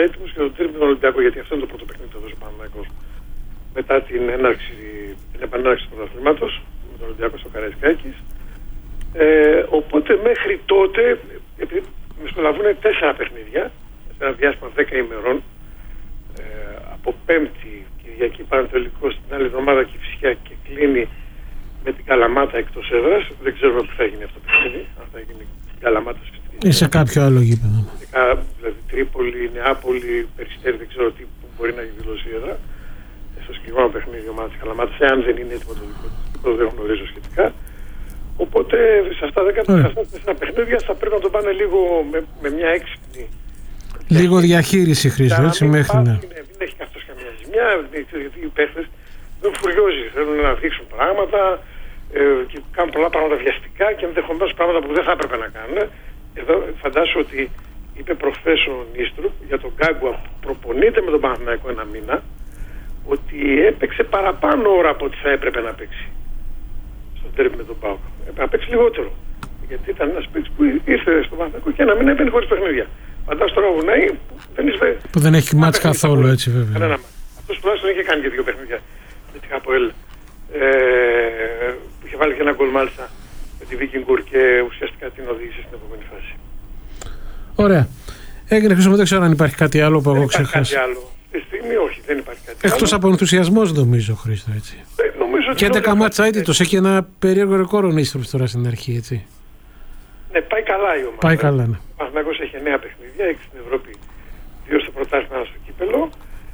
έτοιμος για το τέρμι με τον Ολυμπιακό, γιατί αυτό είναι το πρώτο παιχνίδι που θα δώσει ο Παναθηναϊκός μετά την επανέναρξη του πρωταθλήματος με τον Ολυμπιακό στο Καραϊσκάκης. Οπότε μέχρι τότε, επειδή μεσολαβούν 4 παιχνίδια σε ένα διάστημα 10 ημερών, από Πέμπτη, Κυριακή Πανατολικός, την άλλη εβδομάδα Κηφισιά και κλείνει με την Καλαμάτα εκτός έδρας. Δεν ξέρουμε πού θα γίνει αυτό το παιχνίδι, αν θα γίνει την Καλαμάτα ή σε κάποιο άλλο γήπεδο. Δηλαδή Τρίπολη, Νεάπολη, Περιστέρι, δεν ξέρω τι που μπορεί να έχει δηλώσει η έδρα. Στο συγκεκριμένο παιχνίδι η ομάδα της Καλαμάτας, εάν δεν είναι έτοιμο το δικό της, δεν γνωρίζω σχετικά. Οπότε σε αυτά τα παιχνίδια θα πρέπει να το πάνε λίγο με μια έξυπνη. Λίγο διαχείριση, Χρήστο, έτσι μέχρι να. Δεν έχει και αυτός καμία ζημιά, γιατί οι παίχτες δεν φουριόζουν, θέλουν να δείξουν πράγματα και κάνουν πολλά πράγματα βιαστικά και ενδεχομένως πράγματα που δεν θα έπρεπε να κάνουν. Εδώ φαντάσου ότι είπε προχθές ο Νίστρουπ για τον Γκάγκουα που προπονείται με τον Παναθηναϊκό ένα μήνα, ότι έπαιξε παραπάνω ώρα από ό,τι θα έπρεπε να παίξει στο τέρμι με τον ΠΑΟΚ. Έπρεπε να παίξει λιγότερο. Γιατί ήταν ένας παίκτης που ήρθε στο Παναθηναϊκό και ένα μήνα έπαιρνε χωρίς παιχνίδια. Φαντάσου τώρα ο Βουνάη που δεν έχει μάτς καθόλου, έτσι βέβαια. Αυτός τουλάχιστον είχε κάνει και 2 παιχνίδια με τη ΧΑΠΟΕΛ, που είχε βάλει και ένα γκολ μάλιστα με τη Βίκινγκουρ και ουσιαστικά την οδήγησε στην επόμενη φάση. Ωραία. Έγινε, Χρήστο, δεν ξέρω αν υπάρχει κάτι άλλο που εγώ ξεχάσει. Κάτι άλλο. Στη στιγμή όχι, δεν υπάρχει κάτι άλλο. Εκτός από ενθουσιασμός, νομίζω, Χρήστο, έτσι. Και 11 μάτσα αίτητος, έχει ένα περίεργο ρεκόρ ο Νίστρουπ τώρα στην αρχή, έτσι. Ναι, πάει καλά η ομάδα. Πάει καλά, ναι. Ο Παναθηναϊκός έχει 9 παιχνίδια, 6 στην Ευρώπη, 2 στο πρωτάθλημα, 1 στο κύπελο.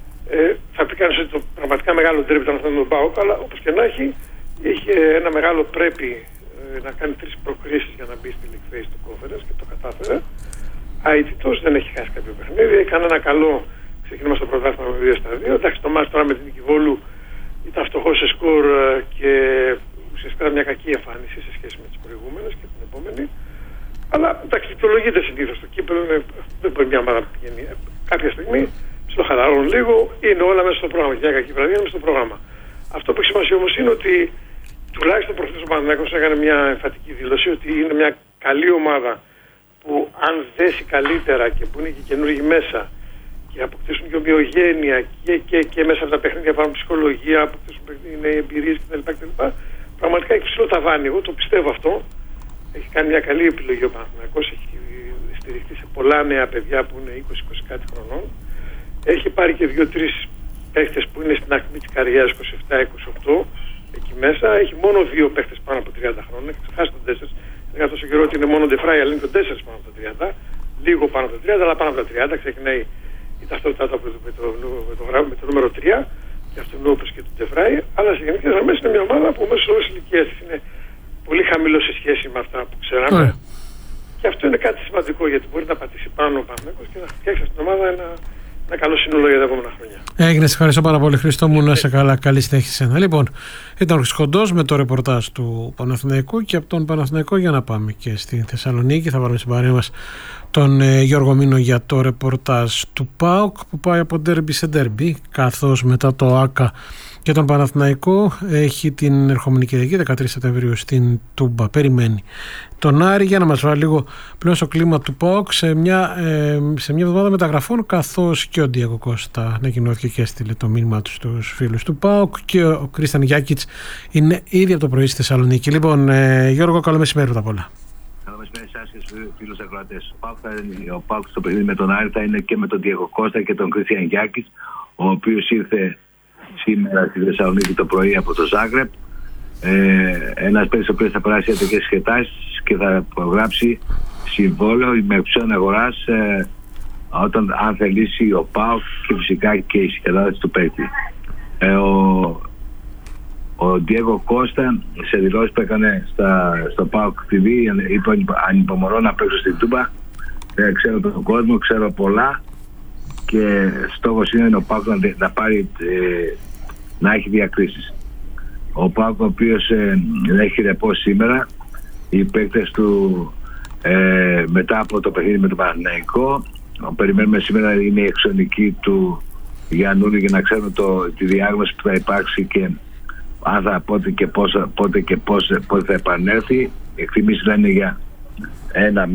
Θα πει κανείς ότι το πραγματικά μεγάλο ντέρμπι ήταν αυτό με τον ΠΑΟΚ, αλλά όπως και να έχει, είχε ένα μεγάλο πρέπει να κάνει 3 προκρίσεις για να μπει στη League Phase του Conference και το κατάφερε. Αίτητος, δεν έχει χάσει κάποιο παιχνίδι, έκανε ένα καλό ξεκίνημα στο πρωτάθλημα με 2-2. Εντάξει, το μάτς τώρα με την Νικηβόλου ήταν φτωχό σε σκορ και ουσιαστικά μια κακή εμφάνιση σε σχέση με τις προηγούμενες και την επόμενη. Αλλά εντάξει, δικαιολογείται συνήθως το κύπελλο, δεν μπορεί μια ομάδα να πηγαίνει. Κάποια στιγμή ψιλοχαλαρώνουν λίγο, είναι όλα μέσα στο πρόγραμμα. Μια κακή βραδιά μέσα στο πρόγραμμα. Αυτό που έχει σημασία όμως είναι ότι τουλάχιστον προχθές ο Παναθηναϊκός έκανε μια εμφατική δήλωση ότι είναι μια καλή ομάδα που αν δέσει καλύτερα και που είναι και καινούργοι μέσα και αποκτήσουν και ομοιογένεια και μέσα από τα παιχνίδια πάρουν ψυχολογία, αποκτήσουν εμπειρίες κτλ. Πραγματικά έχει ψηλό ταβάνι. Εγώ το πιστεύω αυτό. Έχει κάνει μια καλή επιλογή ο Παναθηναϊκός. Έχει στηριχτεί σε πολλά νέα παιδιά που είναι 20-20 κάτι χρονών. Έχει πάρει και 2-3 παίχτες που είναι στην ακμή της καριέρας 27-28 εκεί μέσα. Έχει μόνο 2 παίχτες πάνω από 30 χρόνια. Έχει ξεχάσει τον 4. Λέγα τόσο καιρό ότι είναι μόνο Ντεφράι, αλλά είναι τον 4 πάνω από τα 30. Λίγο πάνω από τα 30, αλλά πάνω από τα 30. Ξεκινάει η ταυτότητά του με το νούμερο 3 και αυτόν όπως και του Ντεφράι. Αλλά σε γενικές γραμμές είναι μια ομάδα που μέσω όλες τις ηλικίες είναι πολύ χαμηλό σε σχέση με αυτά που ξέραμε. Και αυτό είναι κάτι σημαντικό, γιατί μπορεί να πατήσει πάνω ο Παναθηναϊκός και να φτιάξει στην ομάδα ένα καλό σύνολο για τα επόμενα χρόνια. Έγινε, σε ευχαριστώ πάρα πολύ, Χρήστο μου. Να είσαι καλά, καλή συνέχεια σε ένα. Λοιπόν, ήταν ο Χρυσχοντός με το ρεπορτάζ του Παναθηναϊκού και από τον Παναθηναϊκό για να πάμε και στη Θεσσαλονίκη. Θα βάλουμε στην παρέα μας τον Γιώργο Μήνο για το ρεπορτάζ του ΠΑΟΚ που πάει από ντέρμπι σε ντέρμπι, καθώς μετά το ΆΚΑ και τον Παναθηναϊκό έχει την ερχόμενη Κυριακή 13 Σεπτεμβρίου στην Τούμπα. Περιμένει τον Άρη για να μας βάλει λίγο πλέον στο κλίμα του ΠΑΟΚ σε μια εβδομάδα μεταγραφών, καθώς και ο Ντιέγκο Κώστα ανακοινώθηκε και έστειλε το μήνυμα του στους φίλους του ΠΑΟΚ και ο Κρίστιαν Γιάκιτς είναι ήδη από το πρωί στη Θεσσαλονίκη. Λοιπόν, Γιώργο, καλό μεσημέρι πρώτα απ' όλα. Καλό μεσημέρι σας και στους φίλους ακροατές. Ο ΠΑΟΚ στο παιχνίδι με τον Άρη θα είναι και με τον Ντιέγκο Κώστα και τον Κρίστιαν Γιάκιτς, ο οποίος ήρθε σήμερα στη Θεσσαλονίκη το πρωί από το Ζάγκρεπ. Ένας παίκτης ο οποίος θα περάσει ιατρικές εξετάσεις και θα προγράψει συμβόλαιο με option αγοράς αν θελήσει ο ΠΑΟΚ και φυσικά και η συγκατάθεση του παίκτη. Ο Ντιέγκο Κώστα σε δηλώσεις που έκανε στο ΠΑΟΚ TV είπε ανυπομονώ να παίξω στην Τούμπα. Ξέρω τον κόσμο, ξέρω πολλά και στόχος είναι ο ΠΑΟΚ να έχει διακρίσεις. Ο ΠΑΟΚ ο οποίος έχει ρεπό σήμερα, οι παίκτες του μετά από το παιχνίδι με τον Παναθηναϊκό, περιμένουμε σήμερα είναι η εξονική του Γιαννούλη για να ξέρουμε τη διάγνωση που θα υπάρξει και αν θα πότε θα επανέλθει. Εκτιμήσεις λένε για ένα